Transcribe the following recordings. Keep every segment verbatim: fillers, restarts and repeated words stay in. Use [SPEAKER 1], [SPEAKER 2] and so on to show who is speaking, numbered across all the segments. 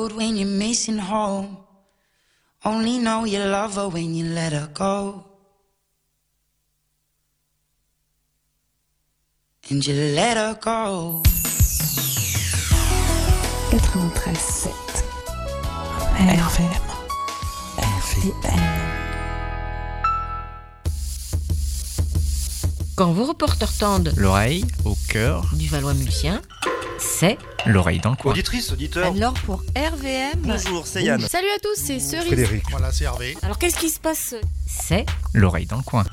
[SPEAKER 1] When you're missing home, only know you love her when you let her go. And you let her go.
[SPEAKER 2] quatre-vingt-treize sept R V M. R V M.
[SPEAKER 3] Quand vos reporters tendent
[SPEAKER 4] l'oreille au cœur
[SPEAKER 3] du Valois-Mulsien, c'est
[SPEAKER 4] l'oreille dans le coin.
[SPEAKER 5] Auditrice, auditeur.
[SPEAKER 3] alors pour R V M.
[SPEAKER 5] Bonjour, c'est Yann.
[SPEAKER 6] Salut à tous, c'est Cerise.
[SPEAKER 5] Frédéric.
[SPEAKER 6] Voilà, c'est Hervé. Alors qu'est-ce qui se passe ?
[SPEAKER 3] C'est
[SPEAKER 4] l'oreille dans le coin.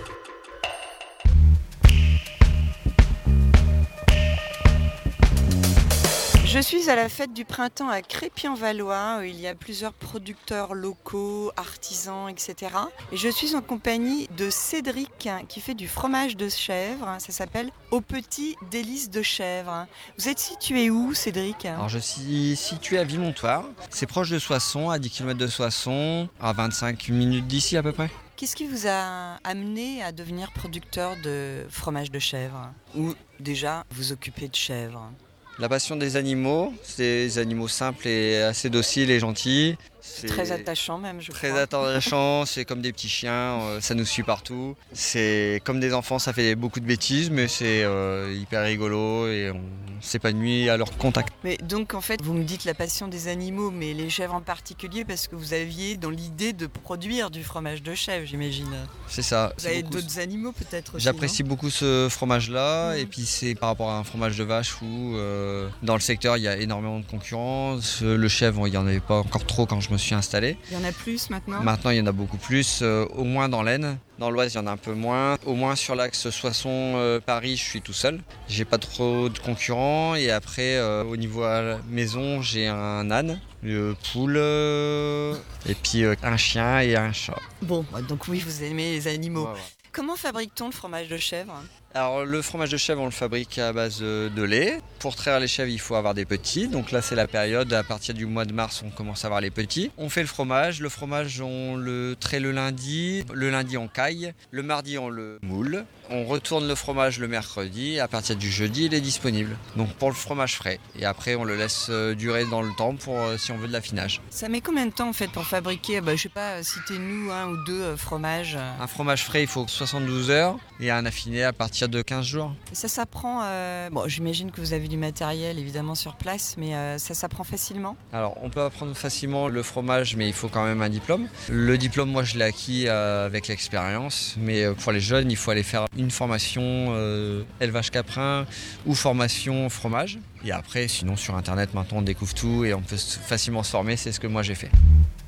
[SPEAKER 7] Je suis à la fête du printemps à Crépy-en-Valois, où il y a plusieurs producteurs locaux, artisans, et cetera. Et je suis en compagnie de Cédric qui fait du fromage de chèvre. Ça s'appelle Au Petit Délices de Chèvre. Vous êtes situé où, Cédric ?
[SPEAKER 8] Alors je suis situé à Vilmontoire. C'est proche de Soissons, à dix kilomètres de Soissons, à vingt-cinq minutes d'ici à peu près.
[SPEAKER 7] Qu'est-ce qui vous a amené à devenir producteur de fromage de chèvre ? Ou déjà vous occupez de chèvre ?
[SPEAKER 8] La passion des animaux, c'est des animaux simples et assez dociles et gentils.
[SPEAKER 7] C'est très attachant même, je
[SPEAKER 8] très
[SPEAKER 7] crois.
[SPEAKER 8] Très attachant, c'est comme des petits chiens, euh, ça nous suit partout. C'est comme des enfants, ça fait beaucoup de bêtises, mais c'est euh, hyper rigolo et on s'épanouit à leur contact.
[SPEAKER 7] Mais donc en fait, vous me dites la passion des animaux, mais les chèvres en particulier, parce que vous aviez dans l'idée de produire du fromage de chèvre, j'imagine.
[SPEAKER 8] C'est ça.
[SPEAKER 7] Vous avez d'autres animaux peut-être aussi,
[SPEAKER 8] J'apprécie
[SPEAKER 7] non ?
[SPEAKER 8] beaucoup ce fromage-là,
[SPEAKER 7] Mmh.
[SPEAKER 8] et puis c'est par rapport à un fromage de vache où euh, dans le secteur il y a énormément de concurrence. Le chèvre, il n'y en avait pas encore trop quand je me suis installé.
[SPEAKER 7] Il y en a plus maintenant ?
[SPEAKER 8] Maintenant, il y en a beaucoup plus, euh, au moins dans l'Aisne. Dans l'Oise, il y en a un peu moins. Au moins sur l'axe Soissons-Paris, je suis tout seul. J'ai pas trop de concurrents. Et après, euh, au niveau à la maison, j'ai un âne, une poule, euh, et puis euh, un chien et un chat.
[SPEAKER 7] Bon, donc oui, vous aimez les animaux.
[SPEAKER 8] Ouais, ouais.
[SPEAKER 7] Comment fabrique-t-on le fromage de chèvre ?
[SPEAKER 8] Alors le fromage de chèvre, on le fabrique à base de lait. Pour traire les chèvres, il faut avoir des petits. Donc là, c'est la période, à partir du mois de mars, on commence à avoir les petits. On fait le fromage. Le fromage, on le traite le lundi. Le lundi, on caille. Le mardi, on le moule. On retourne le fromage le mercredi. À partir du jeudi, il est disponible. Donc pour le fromage frais. Et après, on le laisse durer dans le temps pour si on veut de l'affinage.
[SPEAKER 7] Ça met combien de temps en fait pour fabriquer, bah, je sais pas, citez-nous un ou deux euh, fromages.
[SPEAKER 8] Un fromage frais, il faut soixante-douze heures. Et un affiné à partir de quinze jours.
[SPEAKER 7] Ça s'apprend, euh... bon, j'imagine que vous avez du matériel évidemment sur place, mais euh, ça s'apprend facilement ?
[SPEAKER 8] Alors on peut apprendre facilement le fromage, mais il faut quand même un diplôme. Le diplôme, moi je l'ai acquis euh, avec l'expérience, mais euh, pour les jeunes, il faut aller faire une formation euh, élevage caprin ou formation fromage. Et après, sinon sur internet maintenant on découvre tout et on peut facilement se former, c'est ce que moi j'ai fait.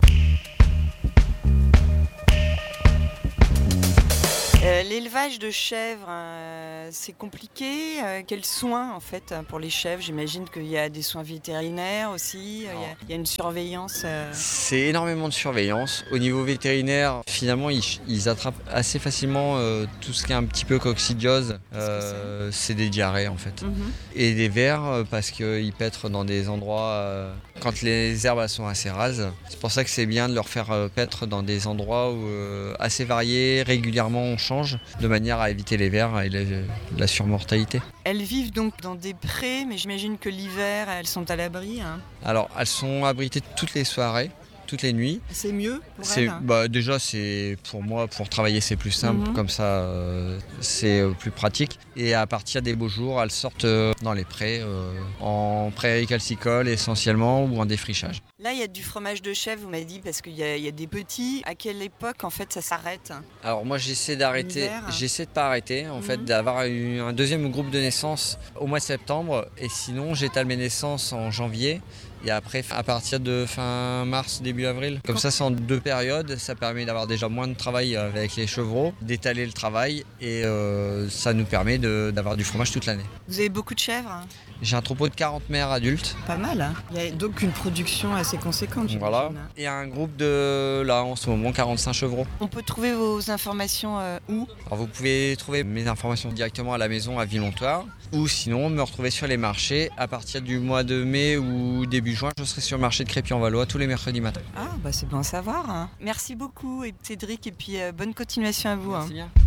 [SPEAKER 7] Euh, l'élevage de chèvres, euh, c'est compliqué. Euh, quels soins en fait pour les chèvres ? J'imagine qu'il y a des soins vétérinaires aussi. Euh, il, y a, il y a une surveillance. Euh...
[SPEAKER 8] C'est énormément de surveillance. Au niveau vétérinaire, finalement, ils, ils attrapent assez facilement euh, tout ce qui est un petit peu coccidiose. Euh, c'est des diarrhées en fait.
[SPEAKER 7] Mm-hmm.
[SPEAKER 8] Et des vers parce qu'ils pètrent dans des endroits euh, quand les herbes sont assez rases. C'est pour ça que c'est bien de leur faire euh, paître dans des endroits où, euh, assez variés, régulièrement on change de manière à éviter les vers et les, la surmortalité.
[SPEAKER 7] Elles vivent donc dans des prés, mais j'imagine que l'hiver, elles sont à l'abri. Hein.
[SPEAKER 8] Alors, elles sont abritées toutes les soirées, toutes les nuits.
[SPEAKER 7] C'est mieux pour
[SPEAKER 8] c'est,
[SPEAKER 7] elles ?
[SPEAKER 8] bah, Déjà, c'est, pour moi, pour travailler, c'est plus simple. Mm-hmm. Comme ça, euh, c'est plus pratique. Et à partir des beaux jours, elles sortent euh, dans les prés, euh, en prairies calcicoles essentiellement ou en défrichage.
[SPEAKER 7] Là, il y a du fromage de chèvre, vous m'avez dit, parce qu'il y a, il y a des petits. À quelle époque, en fait, ça s'arrête ?
[SPEAKER 8] Alors moi, j'essaie d'arrêter, j'essaie de pas arrêter, en mm-hmm. fait, d'avoir une, un deuxième groupe de naissance au mois de septembre. Et sinon, j'étale mes naissances en janvier. Et après, à partir de fin mars, début avril. Comme ça, c'est en deux périodes. Ça permet d'avoir déjà moins de travail avec les chevreaux, d'étaler le travail. Et euh, ça nous permet de, d'avoir du fromage toute l'année.
[SPEAKER 7] Vous avez beaucoup de chèvres ?
[SPEAKER 8] J'ai un troupeau de quarante mères adultes.
[SPEAKER 7] Pas mal, hein. Il y a donc une production assez conséquente.
[SPEAKER 8] Voilà. Et un groupe de, là, en ce moment, quarante-cinq chevreaux.
[SPEAKER 7] On peut trouver vos informations euh, où ?
[SPEAKER 8] Alors, vous pouvez trouver mes informations directement à la maison à Vilmontoire. Ou sinon, me retrouver sur les marchés. À partir du mois de mai ou début juin, je serai sur le marché de Crépy-en-Valois tous les mercredis matins.
[SPEAKER 7] Ah, bah c'est bon à savoir. Hein. Merci beaucoup, Cédric, et puis euh, bonne continuation à vous.
[SPEAKER 8] Merci
[SPEAKER 7] hein.
[SPEAKER 8] bien.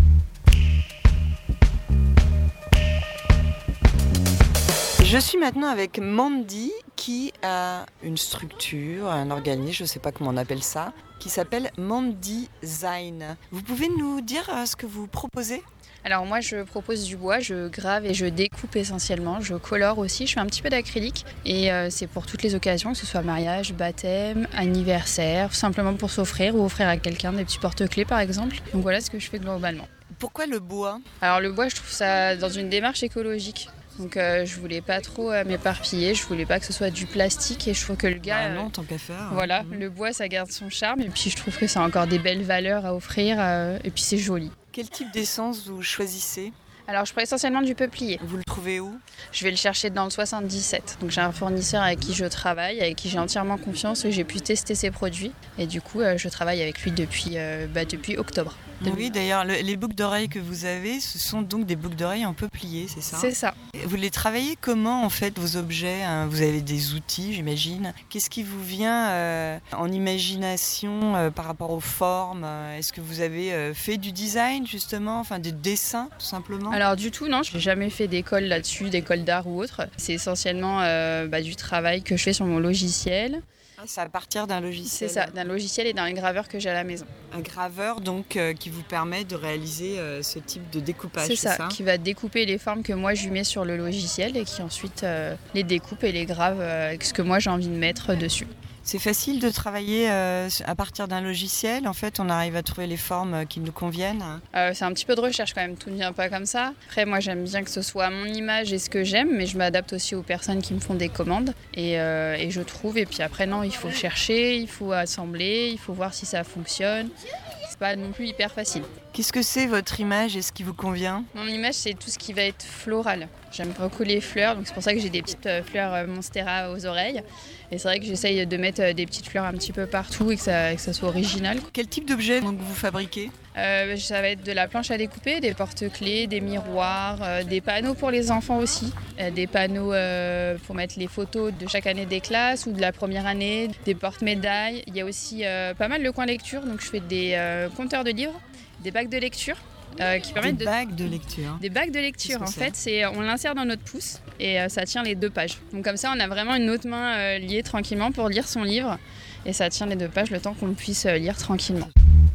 [SPEAKER 7] Je suis maintenant avec Mandy qui a une structure, un organisme, je ne sais pas comment on appelle ça, qui s'appelle Mandy Design. Vous pouvez nous dire ce que vous proposez ?
[SPEAKER 5] Alors moi je propose du bois, je grave et je découpe essentiellement, je colore aussi, je fais un petit peu d'acrylique et euh, c'est pour toutes les occasions, que ce soit mariage, baptême, anniversaire, simplement pour s'offrir ou offrir à quelqu'un des petits porte-clés par exemple. Donc voilà ce que je fais globalement.
[SPEAKER 7] Pourquoi le bois ?
[SPEAKER 5] Alors le bois je trouve ça dans une démarche écologique. Donc euh, je voulais pas trop euh, m'éparpiller, je voulais pas que ce soit du plastique et je trouve que le gars...
[SPEAKER 7] Bah non, tant qu'à faire.
[SPEAKER 5] Voilà,
[SPEAKER 7] mmh.
[SPEAKER 5] le bois ça garde son charme et puis je trouve que ça a encore des belles valeurs à offrir euh, et puis c'est joli.
[SPEAKER 7] Quel type d'essence vous choisissez ?
[SPEAKER 5] Alors je prends essentiellement du peuplier.
[SPEAKER 7] Vous le trouvez où ?
[SPEAKER 5] Je vais le chercher dans le soixante-dix-sept. Donc j'ai un fournisseur avec qui je travaille, avec qui j'ai entièrement confiance, où j'ai pu tester ses produits. Et du coup, euh, je travaille avec lui depuis, euh, bah, depuis octobre.
[SPEAKER 7] Oui, d'ailleurs, le, les boucles d'oreilles que vous avez, ce sont donc des boucles d'oreilles en peuplier, c'est ça ?
[SPEAKER 5] C'est ça.
[SPEAKER 7] Vous les travaillez comment, en fait, vos objets ? hein ? Vous avez des outils, j'imagine. Qu'est-ce qui vous vient euh, en imagination euh, par rapport aux formes ? Est-ce que vous avez euh, fait du design, justement, enfin des dessins, tout simplement ?
[SPEAKER 5] Alors du tout, non, je n'ai jamais fait d'école là-dessus, d'école d'art ou autre. C'est essentiellement euh, bah, du travail que je fais sur mon logiciel.
[SPEAKER 7] C'est à partir d'un logiciel.
[SPEAKER 5] C'est ça, d'un logiciel et d'un graveur que j'ai à la maison.
[SPEAKER 7] Un graveur donc euh, qui vous permet de réaliser euh, ce type de découpage.
[SPEAKER 5] C'est,
[SPEAKER 7] c'est
[SPEAKER 5] ça,
[SPEAKER 7] ça,
[SPEAKER 5] qui va découper les formes que moi je lui mets sur le logiciel et qui ensuite euh, les découpe et les grave euh, avec ce que moi j'ai envie de mettre dessus.
[SPEAKER 7] C'est facile de travailler euh, à partir d'un logiciel. En fait, on arrive à trouver les formes qui nous conviennent.
[SPEAKER 5] Euh, c'est un petit peu de recherche quand même, tout ne vient pas comme ça. Après, moi j'aime bien que ce soit mon image et ce que j'aime, mais je m'adapte aussi aux personnes qui me font des commandes et, euh, et je trouve. Et puis après, non, il faut chercher, il faut assembler, il faut voir si ça fonctionne. C'est pas non plus hyper facile.
[SPEAKER 7] Qu'est-ce que c'est votre image et ce qui vous convient ?
[SPEAKER 5] Mon image, c'est tout ce qui va être floral. J'aime beaucoup les fleurs, donc c'est pour ça que j'ai des petites fleurs Monstera aux oreilles. Et c'est vrai que j'essaye de mettre des petites fleurs un petit peu partout et que ça, que ça soit original.
[SPEAKER 7] Quel type d'objet donc, vous fabriquez ?
[SPEAKER 5] euh, Ça va être de la planche à découper, des porte-clés, des miroirs, euh, des panneaux pour les enfants aussi. Euh, des panneaux euh, pour mettre les photos de chaque année des classes ou de la première année, des porte-médailles. Il y a aussi euh, pas mal le coin lecture, donc je fais des euh, compteurs de livres, des bacs de lecture. Euh, qui permettent
[SPEAKER 7] des
[SPEAKER 5] de...
[SPEAKER 7] bagues de lecture.
[SPEAKER 5] Des bagues de lecture, en
[SPEAKER 7] c'est
[SPEAKER 5] fait, c'est on l'insère dans notre pouce et euh, ça tient les deux pages. Donc comme ça, on a vraiment une autre main euh, liée tranquillement pour lire son livre et ça tient les deux pages le temps qu'on puisse euh, lire tranquillement.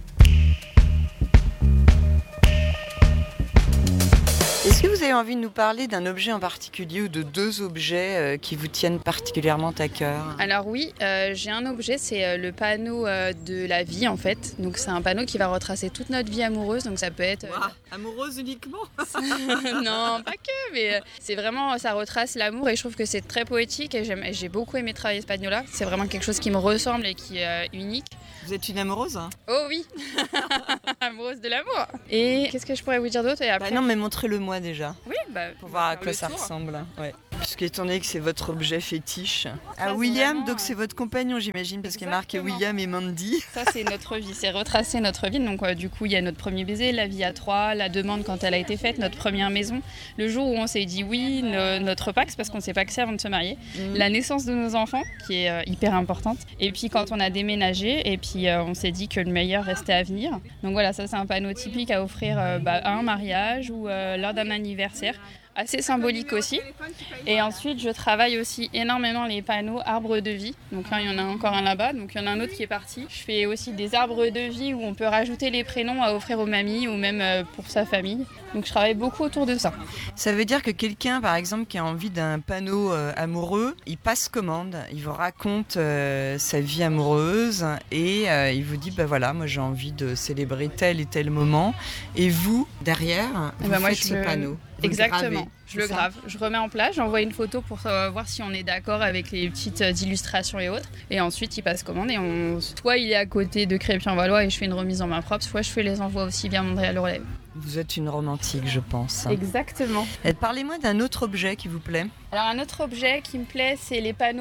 [SPEAKER 7] Est-ce que vous avez envie de nous parler d'un objet en particulier ou de deux objets euh, qui vous tiennent particulièrement à cœur ?
[SPEAKER 5] Alors oui, euh, j'ai un objet, c'est euh, le panneau euh, de la vie en fait. Donc c'est un panneau qui va retracer toute notre vie amoureuse. Donc ça peut être... Euh...
[SPEAKER 7] Wow, amoureuse uniquement ?
[SPEAKER 5] Non, pas que, mais euh, c'est vraiment, ça retrace l'amour et je trouve que c'est très poétique et j'aime, j'ai beaucoup aimé travailler ce panneau-là. C'est vraiment quelque chose qui me ressemble et qui est euh, unique.
[SPEAKER 7] Vous êtes une amoureuse ? hein ?
[SPEAKER 5] Oh oui, amoureuse de l'amour. Et qu'est-ce que je pourrais vous dire d'autre et après...
[SPEAKER 7] Bah non, mais montrez-le-moi déjà.
[SPEAKER 5] Oui, bah,
[SPEAKER 7] pour voir à quoi ça tour. ressemble. Ouais. Puisque étant donné que c'est votre objet fétiche. Ah, William, vraiment... donc c'est votre compagnon, j'imagine, parce qu'il y a marqué William et Mandy.
[SPEAKER 5] Ça, c'est notre vie, c'est retracer notre vie. Donc, euh, du coup, il y a notre premier baiser, la vie à trois, la demande quand elle a été faite, notre première maison, le jour où on s'est dit oui, le, notre Pax, parce qu'on s'est paxé avant de se marier, mmh. la naissance de nos enfants, qui est euh, hyper importante, et puis quand on a déménagé, et puis euh, on s'est dit que le meilleur restait à venir. Donc voilà, ça, c'est un panneau typique à offrir euh, bah, à un mariage ou euh, lors d'un anniversaire. Assez symbolique aussi. Et ensuite, je travaille aussi énormément les panneaux arbres de vie. Donc là, il y en a encore un là-bas. Donc il y en a un autre qui est parti. Je fais aussi des arbres de vie où on peut rajouter les prénoms à offrir aux mamies ou même pour sa famille. Donc je travaille beaucoup autour de ça.
[SPEAKER 7] Ça veut dire que quelqu'un, par exemple, qui a envie d'un panneau euh, amoureux, il passe commande, il vous raconte euh, sa vie amoureuse et euh, il vous dit, bah voilà, moi j'ai envie de célébrer tel et tel moment. Et vous, derrière, vous
[SPEAKER 5] bah moi,
[SPEAKER 7] faites ce
[SPEAKER 5] le...
[SPEAKER 7] panneau.
[SPEAKER 5] Exactement, je le grave, je remets en place, j'envoie une photo pour euh, voir si on est d'accord avec les petites euh, illustrations et autres. Et ensuite, il passe commande et on... soit il est à côté de Crépy-en-Valois et je fais une remise en main propre, soit je fais les envois aussi via Mondréal Relève.
[SPEAKER 7] Vous êtes une romantique, je pense.
[SPEAKER 5] Exactement.
[SPEAKER 7] Et parlez-moi d'un autre objet qui vous plaît.
[SPEAKER 5] Alors un autre objet qui me plaît, c'est les panneaux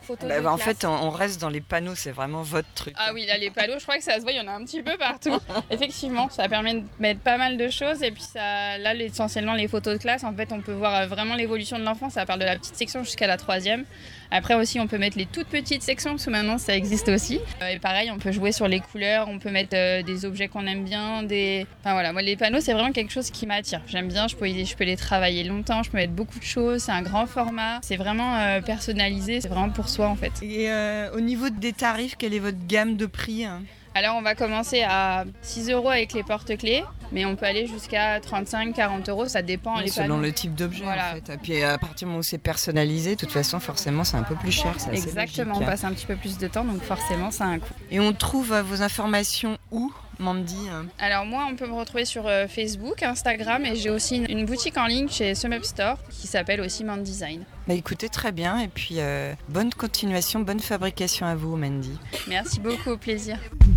[SPEAKER 5] photos
[SPEAKER 7] Bah,
[SPEAKER 5] de
[SPEAKER 7] bah, en
[SPEAKER 5] classe.
[SPEAKER 7] fait, on, on reste dans les panneaux, c'est vraiment votre truc.
[SPEAKER 5] Ah oui, là les panneaux, je crois que ça se voit, il y en a un petit peu partout. Effectivement, ça permet de mettre pas mal de choses et puis ça, là essentiellement les photos de classe, en fait on peut voir vraiment l'évolution de l'enfant, ça parle de la petite section jusqu'à la troisième. Après aussi on peut mettre les toutes petites sections parce que maintenant ça existe aussi. Et pareil, on peut jouer sur les couleurs, on peut mettre euh, des objets qu'on aime bien, des... Enfin voilà, moi les panneaux c'est vraiment quelque chose qui m'attire. J'aime bien, je peux, je peux les travailler longtemps, je peux mettre beaucoup de choses, c'est un grand format, c'est vraiment euh, personnalisé, c'est vraiment pour soi en fait.
[SPEAKER 7] Et euh, au niveau des tarifs, quelle est votre gamme de prix hein?
[SPEAKER 5] Alors on va commencer à six euros avec les porte-clés, mais on peut aller jusqu'à trente-cinq à quarante euros, ça dépend.
[SPEAKER 7] Oui,
[SPEAKER 5] les
[SPEAKER 7] selon
[SPEAKER 5] panneaux.
[SPEAKER 7] le type d'objet
[SPEAKER 5] Voilà.
[SPEAKER 7] en fait. Et puis à partir du moment où c'est personnalisé, de toute façon forcément c'est un peu plus cher. C'est assez
[SPEAKER 5] Exactement,
[SPEAKER 7] logique,
[SPEAKER 5] on
[SPEAKER 7] hein.
[SPEAKER 5] passe un petit peu plus de temps, donc forcément ça a un coût.
[SPEAKER 7] Et on trouve euh, vos informations où, Mandy hein?
[SPEAKER 5] Alors moi on peut me retrouver sur euh, Facebook, Instagram et j'ai aussi une, une boutique en ligne chez SumUp Store qui s'appelle aussi Man Design.
[SPEAKER 7] Bah écoutez, très bien. Et puis euh, bonne continuation, bonne fabrication à vous, Mandy.
[SPEAKER 5] Merci beaucoup, au plaisir.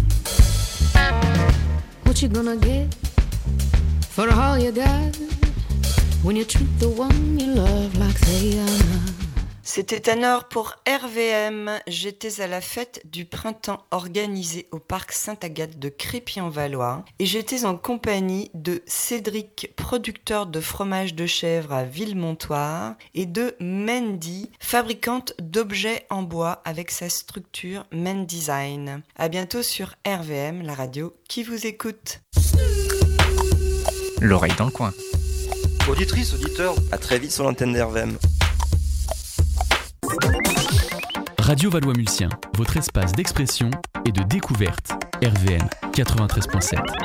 [SPEAKER 2] What you gonna get for all you got when you treat the one you love like they are not?
[SPEAKER 7] C'était Tanor pour R V M. J'étais à la fête du printemps organisée au parc Sainte-Agathe de Crépy-en-Valois et j'étais en compagnie de Cédric, producteur de fromage de chèvre à Villemontoire, et de Mandy, fabricante d'objets en bois avec sa structure Man Design. À bientôt sur R V M, la radio qui vous écoute.
[SPEAKER 4] L'oreille dans le coin.
[SPEAKER 9] Auditrice, auditeur, à très vite sur l'antenne d'R V M.
[SPEAKER 10] Radio Valois-Mulsien, votre espace d'expression et de découverte. R V M quatre-vingt-treize virgule sept.